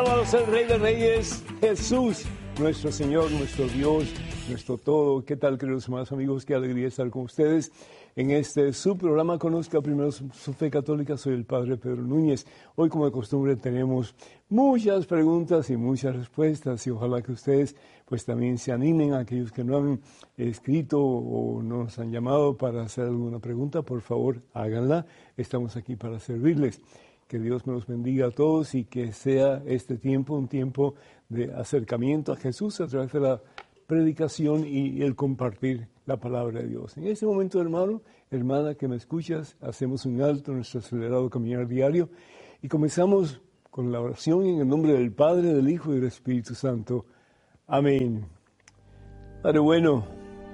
Alabado el Rey de Reyes, Jesús, nuestro Señor, nuestro Dios, nuestro todo. ¿Qué tal, queridos hermanos, amigos? Qué alegría estar con ustedes en este su programa Conozca Primero su Fe Católica. Soy el Padre Pedro Núñez. Hoy, como de costumbre, tenemos muchas preguntas y muchas respuestas, y ojalá que ustedes pues también se animen. A aquellos que no han escrito o no nos han llamado para hacer alguna pregunta, por favor, háganla. Estamos aquí para servirles. Que Dios me los bendiga a todos y que sea este tiempo un tiempo de acercamiento a Jesús a través de la predicación y el compartir la palabra de Dios. En este momento, hermano, hermana que me escuchas, hacemos un alto en nuestro acelerado caminar diario y comenzamos con la oración en el nombre del Padre, del Hijo y del Espíritu Santo. Amén. Padre bueno,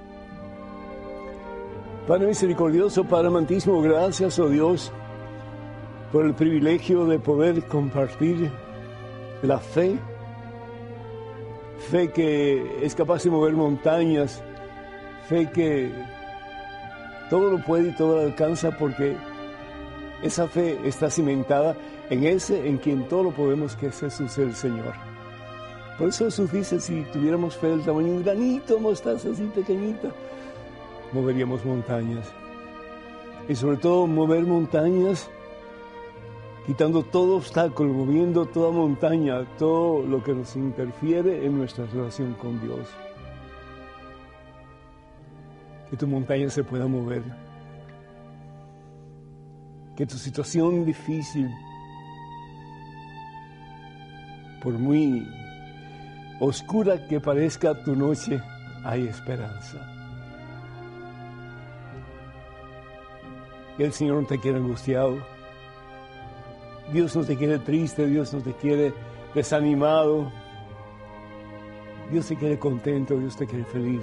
Padre misericordioso, Padre amantísimo, gracias, oh Dios, por el privilegio de poder compartir la fe que es capaz de mover montañas, fe que todo lo puede y todo lo alcanza, porque esa fe está cimentada en ese en quien todo lo podemos, que es Jesús el Señor. Por eso Jesús dice, si tuviéramos fe del tamaño de un granito de mostaza así pequeñita, moveríamos montañas. Y sobre todo mover montañas quitando todo obstáculo, moviendo toda montaña, todo lo que nos interfiere en nuestra relación con Dios. Que tu montaña se pueda mover. Que tu situación difícil, por muy oscura que parezca tu noche, hay esperanza. Que el Señor no te quiere angustiado. Dios no te quiere triste, Dios no te quiere desanimado. Dios te quiere contento, Dios te quiere feliz.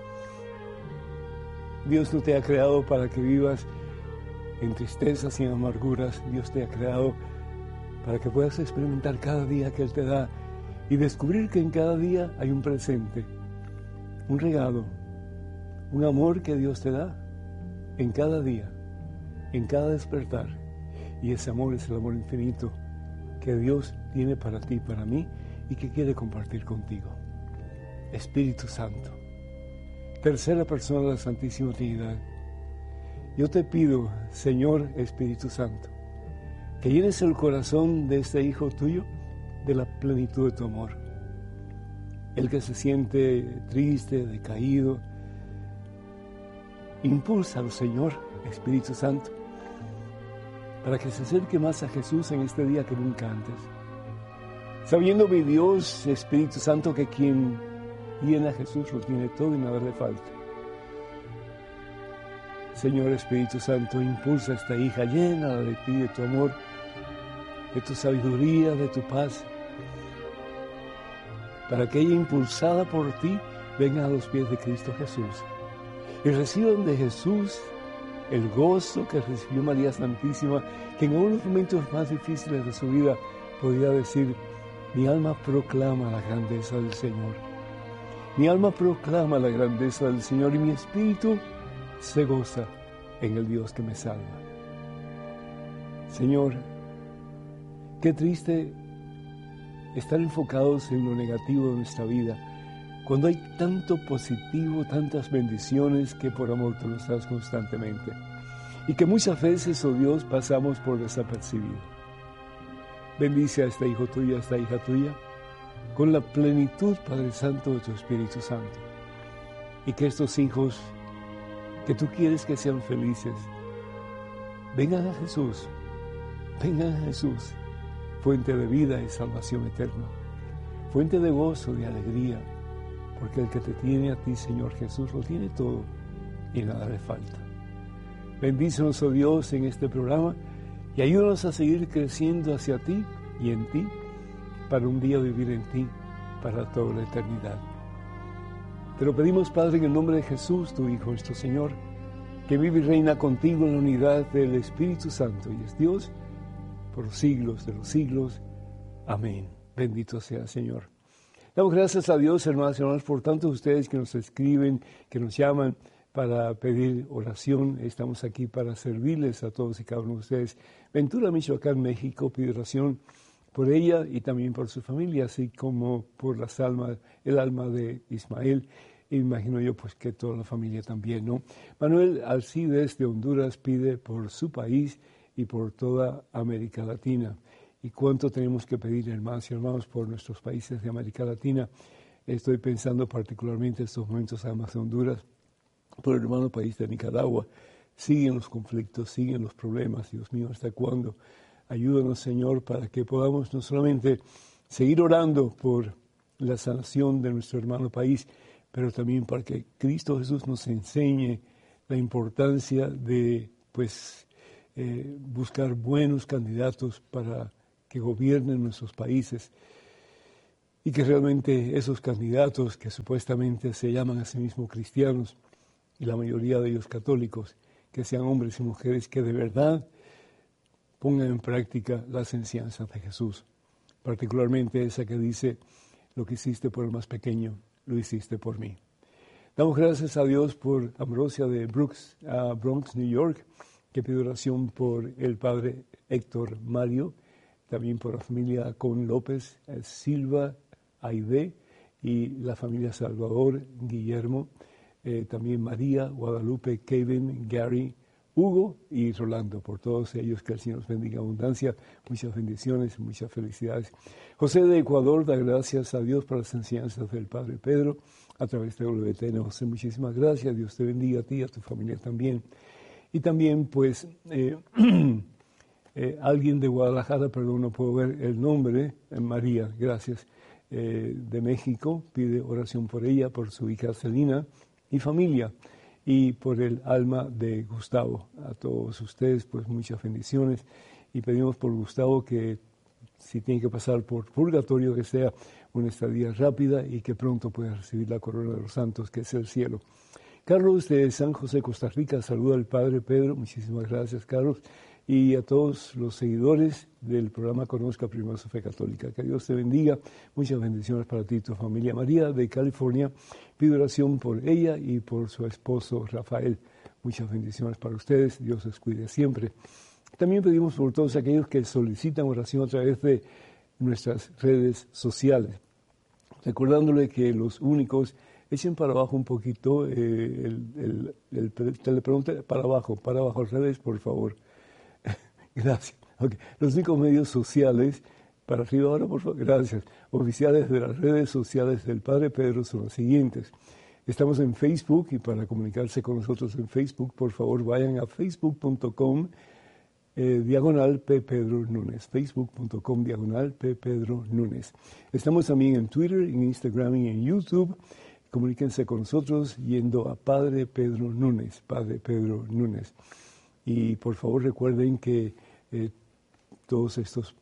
Dios no te ha creado para que vivas en tristezas y en amarguras. Dios te ha creado para que puedas experimentar cada día que Él te da y descubrir que en cada día hay un presente, un regalo, un amor que Dios te da en cada día, en cada despertar. Y ese amor es el amor infinito que Dios tiene para ti y para mí y que quiere compartir contigo. Espíritu Santo, tercera persona de la Santísima Trinidad, yo te pido, Señor Espíritu Santo, que llenes el corazón de este hijo tuyo de la plenitud de tu amor. El que se siente triste, decaído, impúlsalo, Señor Espíritu Santo, para que se acerque más a Jesús en este día que nunca antes. Sabiendo, mi Dios, Espíritu Santo, que quien viene a Jesús lo tiene todo y nada le falta. Señor Espíritu Santo, impulsa a esta hija, llénala de ti, de tu amor, de tu sabiduría, de tu paz, para que ella, impulsada por ti, venga a los pies de Cristo Jesús y reciban de Jesús el gozo que recibió María Santísima, que en unos momentos más difíciles de su vida podía decir: mi alma proclama la grandeza del Señor. Mi alma proclama la grandeza del Señor y mi espíritu se goza en el Dios que me salva. Señor, qué triste estar enfocados en lo negativo de nuestra vida, cuando hay tanto positivo, tantas bendiciones que por amor te los das constantemente y que muchas veces, oh Dios, pasamos por desapercibido. Bendice a este hijo tuyo, a esta hija tuya, con la plenitud, Padre Santo, de tu Espíritu Santo, y que estos hijos que tú quieres que sean felices, vengan a Jesús, fuente de vida y salvación eterna, fuente de gozo, de alegría, porque el que te tiene a ti, Señor Jesús, lo tiene todo y nada le falta. Bendícenos, oh Dios, en este programa y ayúdanos a seguir creciendo hacia ti y en ti, para un día vivir en ti para toda la eternidad. Te lo pedimos, Padre, en el nombre de Jesús, tu Hijo, nuestro Señor, que vive y reina contigo en la unidad del Espíritu Santo y es Dios por los siglos de los siglos. Amén. Bendito sea, Señor. Damos gracias a Dios, hermanas y hermanos, por tantos de ustedes que nos escriben, que nos llaman para pedir oración. Estamos aquí para servirles a todos y cada uno de ustedes. Ventura, Michoacán, México, pide oración por ella y también por su familia, así como por el alma de Ismael. Y me imagino yo pues que toda la familia también, ¿no? Manuel Alcides de Honduras pide por su país y por toda América Latina. ¿Y cuánto tenemos que pedir, hermanos y hermanos, por nuestros países de América Latina? Estoy pensando particularmente en estos momentos, además de Honduras, por el hermano país de Nicaragua. Siguen los conflictos, siguen los problemas. Dios mío, ¿hasta cuándo? Ayúdanos, Señor, para que podamos no solamente seguir orando por la sanación de nuestro hermano país, pero también para que Cristo Jesús nos enseñe la importancia de buscar buenos candidatos para que gobiernen nuestros países y que realmente esos candidatos que supuestamente se llaman a sí mismos cristianos y la mayoría de ellos católicos, que sean hombres y mujeres que de verdad pongan en práctica las enseñanzas de Jesús, particularmente esa que dice, lo que hiciste por el más pequeño, lo hiciste por mí. Damos gracias a Dios por Ambrosia de Bronx, New York, que pide oración por el padre Héctor Mario, también por la familia Con López, Silva, Aide y la familia Salvador, Guillermo, también María, Guadalupe, Kevin, Gary, Hugo y Rolando, por todos ellos, que el Señor los bendiga en abundancia, muchas bendiciones, muchas felicidades. José de Ecuador da gracias a Dios por las enseñanzas del Padre Pedro a través de WTN. José, muchísimas gracias, Dios te bendiga a ti y a tu familia también. Y también, pues, alguien de Guadalajara, perdón, no puedo ver el nombre, María, gracias, de México, pide oración por ella, por su hija Celina y familia, y por el alma de Gustavo. A todos ustedes, pues muchas bendiciones, y pedimos por Gustavo que si tiene que pasar por purgatorio, que sea una estadía rápida y que pronto pueda recibir la corona de los santos, que es el cielo. Carlos de San José, Costa Rica, saluda al Padre Pedro, muchísimas gracias, Carlos, y a todos los seguidores del programa Conozca Primero su Fe Católica. Que Dios te bendiga, muchas bendiciones para ti y tu familia. María de California pide oración por ella y por su esposo Rafael. Muchas bendiciones para ustedes, Dios les cuide siempre. También pedimos por todos aquellos que solicitan oración a través de nuestras redes sociales, recordándole que los únicos, echen para abajo un poquito el teleprompter, para abajo, al revés, por favor. Gracias. Okay. Los únicos medios sociales, para arriba ahora, por favor, gracias, oficiales de las redes sociales del Padre Pedro son los siguientes. Estamos en Facebook y para comunicarse con nosotros en Facebook, por favor, vayan a facebook.com /P. Pedro Núñez, facebook.com /P. Pedro Núñez. Estamos también en Twitter, en Instagram y en YouTube. Comuníquense con nosotros yendo a Padre Pedro Núñez, Padre Pedro Núñez. Y por favor recuerden que todos estos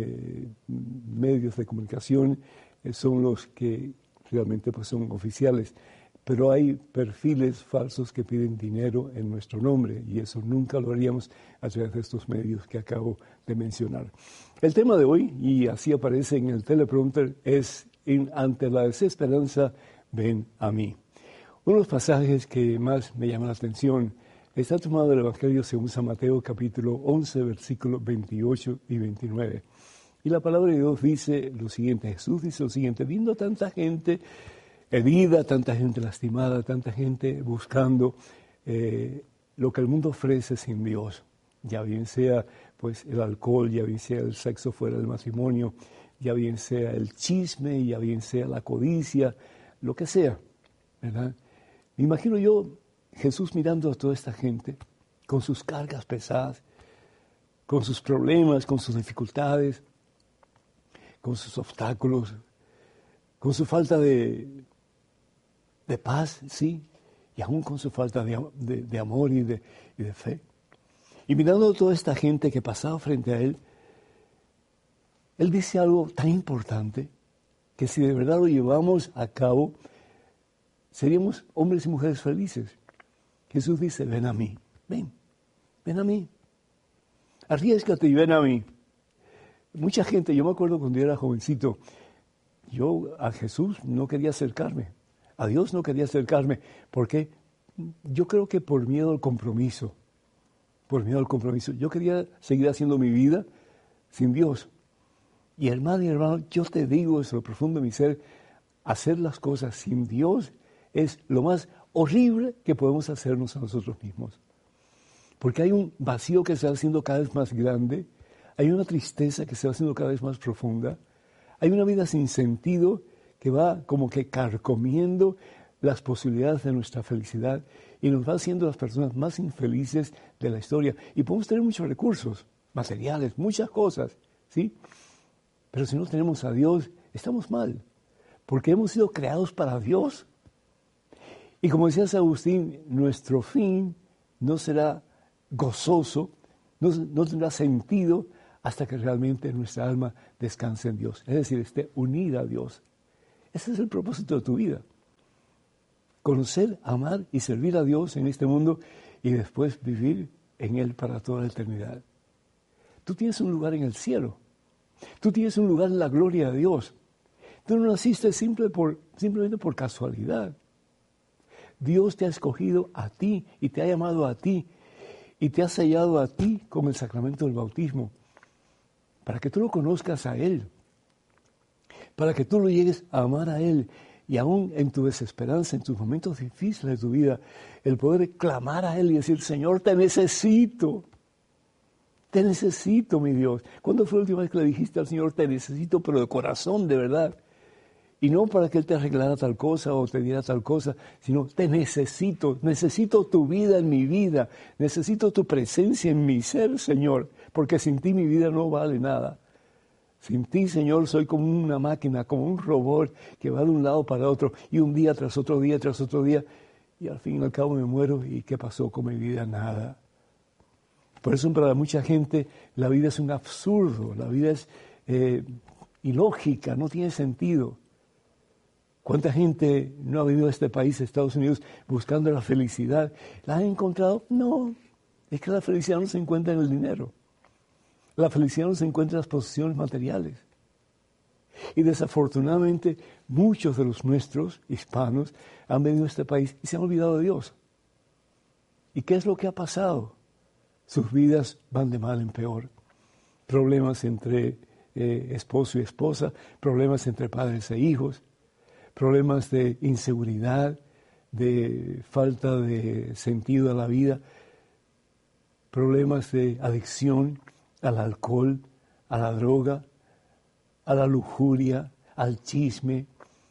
medios de comunicación son los que realmente pues, son oficiales. Pero hay perfiles falsos que piden dinero en nuestro nombre y eso nunca lo haríamos a través de estos medios que acabo de mencionar. El tema de hoy, y así aparece en el teleprompter, es ante la desesperanza, ven a mí. Uno de los pasajes que más me llama la atención está tomado del Evangelio según San Mateo, capítulo 11, versículos 28 y 29. Y la palabra de Dios dice lo siguiente, Jesús dice lo siguiente, viendo tanta gente herida, tanta gente lastimada, tanta gente buscando lo que el mundo ofrece sin Dios, ya bien sea pues el alcohol, ya bien sea el sexo fuera del matrimonio, ya bien sea el chisme, ya bien sea la codicia, lo que sea, ¿verdad? Me imagino yo Jesús mirando a toda esta gente con sus cargas pesadas, con sus problemas, con sus dificultades, con sus obstáculos, con su falta de paz, sí, y aún con su falta de amor y de fe. Y mirando a toda esta gente que pasaba frente a él, él dice algo tan importante que si de verdad lo llevamos a cabo, seríamos hombres y mujeres felices. Jesús dice, ven a mí, ven a mí, arriésgate y ven a mí. Mucha gente, yo me acuerdo cuando yo era jovencito, yo a Jesús no quería acercarme, a Dios no quería acercarme, porque yo creo que por miedo al compromiso, yo quería seguir haciendo mi vida sin Dios. Y hermano y hermano, yo te digo desde lo profundo de mi ser, hacer las cosas sin Dios es lo más horrible que podemos hacernos a nosotros mismos. Porque hay un vacío que se va haciendo cada vez más grande, hay una tristeza que se va haciendo cada vez más profunda, hay una vida sin sentido que va como que carcomiendo las posibilidades de nuestra felicidad y nos va haciendo las personas más infelices de la historia. Y podemos tener muchos recursos materiales, muchas cosas, ¿sí? Pero si no tenemos a Dios, estamos mal, porque hemos sido creados para Dios. Y como decía San Agustín, nuestro fin no será gozoso, no tendrá sentido hasta que realmente nuestra alma descanse en Dios, es decir, esté unida a Dios. Ese es el propósito de tu vida. Conocer, amar y servir a Dios en este mundo y después vivir en Él para toda la eternidad. Tú tienes un lugar en el cielo. Tú tienes un lugar en la gloria de Dios. Tú no naciste simplemente por casualidad. Dios te ha escogido a ti y te ha llamado a ti y te ha sellado a ti con el sacramento del bautismo para que tú lo conozcas a Él, para que tú lo llegues a amar a Él y aún en tu desesperanza, en tus momentos difíciles de tu vida, el poder clamar a Él y decir, Señor, te necesito, mi Dios. ¿Cuándo fue la última vez que le dijiste al Señor, te necesito, pero de corazón, de verdad? Y no para que Él te arreglara tal cosa o te diera tal cosa, sino te necesito tu vida en mi vida, necesito tu presencia en mi ser, Señor, porque sin ti mi vida no vale nada. Sin ti, Señor, soy como una máquina, como un robot que va de un lado para otro y un día tras otro día, y al fin y al cabo me muero y ¿qué pasó con mi vida? Nada. Por eso para mucha gente la vida es un absurdo, la vida es ilógica, no tiene sentido. ¿Cuánta gente no ha venido a este país, a Estados Unidos, buscando la felicidad? ¿La han encontrado? No, es que la felicidad no se encuentra en el dinero. La felicidad no se encuentra en las posesiones materiales. Y desafortunadamente muchos de los nuestros hispanos han venido a este país y se han olvidado de Dios. ¿Y qué es lo que ha pasado? Sus vidas van de mal en peor. Problemas entre esposo y esposa, problemas entre padres e hijos, problemas de inseguridad, de falta de sentido a la vida, problemas de adicción al alcohol, a la droga, a la lujuria, al chisme,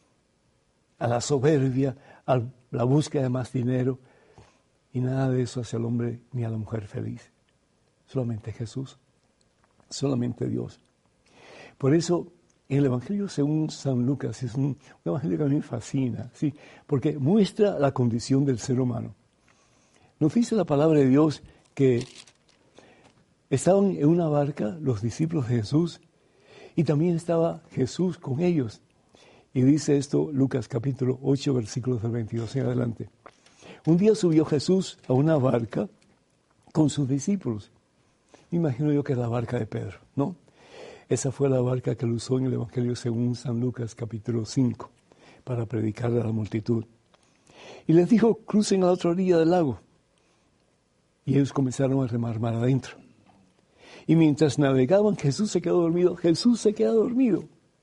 a la soberbia, a la búsqueda de más dinero. Y nada de eso hace al hombre ni a la mujer feliz. Solamente Jesús, solamente Dios. Por eso, el Evangelio según San Lucas es un evangelio que a mí me fascina, ¿sí? Porque muestra la condición del ser humano. Nos dice la palabra de Dios que estaban en una barca los discípulos de Jesús y también estaba Jesús con ellos. Y dice esto Lucas capítulo 8, versículos del 22 en adelante. Un día subió Jesús a una barca con sus discípulos. Me imagino yo que es la barca de Pedro, ¿no? Esa fue la barca que él usó en el Evangelio según San Lucas capítulo 5 para predicar a la multitud. Y les dijo, crucen a la otra orilla del lago. Y ellos comenzaron a remar mar adentro. Y mientras navegaban, Jesús se quedó dormido. Jesús se queda dormido.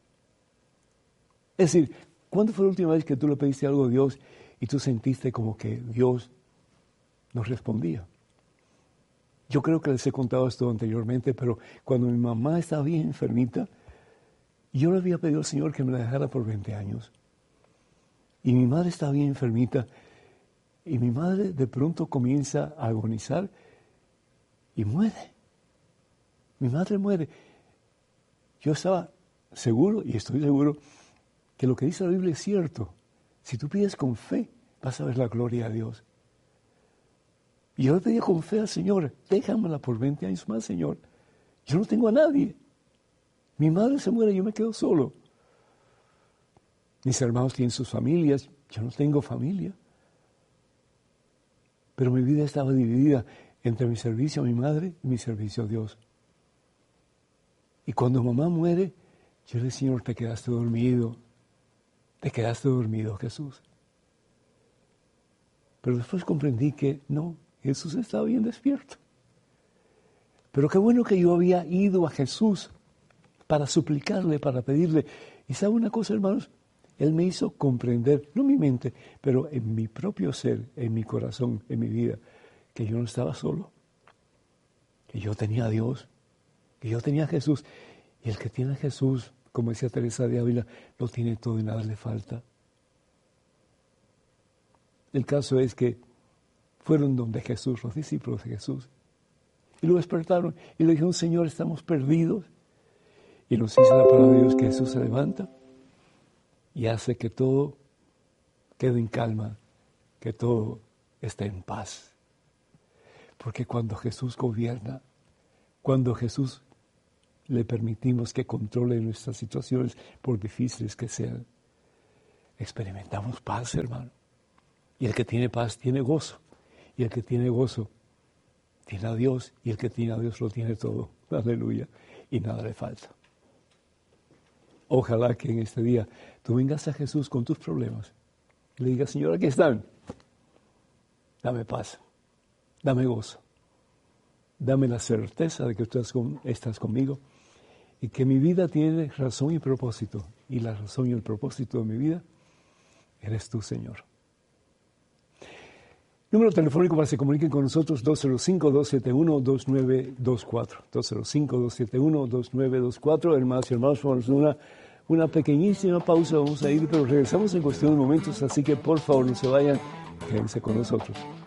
Es decir, ¿cuándo fue la última vez que tú le pediste algo a Dios y tú sentiste como que Dios no respondía? Yo creo que les he contado esto anteriormente, pero cuando mi mamá estaba bien enfermita, yo le había pedido al Señor que me la dejara por 20 años. Y mi madre estaba bien enfermita, y mi madre de pronto comienza a agonizar y muere. Mi madre muere. Yo estaba seguro, y estoy seguro, que lo que dice la Biblia es cierto. Si tú pides con fe, vas a ver la gloria de Dios. Y yo le pedí con fe al Señor, déjamela por 20 años más, Señor. Yo no tengo a nadie. Mi madre se muere y yo me quedo solo. Mis hermanos tienen sus familias, yo no tengo familia. Pero mi vida estaba dividida entre mi servicio a mi madre y mi servicio a Dios. Y cuando mamá muere, yo le digo, Señor, te quedaste dormido, Jesús. Pero después comprendí que no, Jesús estaba bien despierto. Pero qué bueno que yo había ido a Jesús para suplicarle, para pedirle. Y ¿sabe una cosa, hermanos? Él me hizo comprender, no en mi mente, pero en mi propio ser, en mi corazón, en mi vida, que yo no estaba solo, que yo tenía a Dios, que yo tenía a Jesús. Y el que tiene a Jesús, como decía Teresa de Ávila, lo tiene todo y nada le falta. El caso es que fueron donde Jesús, los discípulos de Jesús, y lo despertaron y le dijeron: Señor, estamos perdidos. Y nos dice la palabra de Dios que Jesús se levanta y hace que todo quede en calma, que todo esté en paz. Porque cuando Jesús gobierna, cuando Jesús le permitimos que controle nuestras situaciones, por difíciles que sean, experimentamos paz, hermano. Y el que tiene paz tiene gozo. Y el que tiene gozo tiene a Dios. Y el que tiene a Dios lo tiene todo. Aleluya. Y nada le falta. Ojalá que en este día tú vengas a Jesús con tus problemas y le digas: Señor, aquí están. Dame paz. Dame gozo. Dame la certeza de que tú estás conmigo y que mi vida tiene razón y propósito. Y la razón y el propósito de mi vida eres tú, Señor. Número telefónico para que se comuniquen con nosotros: 205-271-2924. 205-271-2924. Hermanos y hermanos, vamos a una pequeñísima pausa. Vamos a ir, pero regresamos en cuestión de momentos. Así que por favor no se vayan, quédense con nosotros.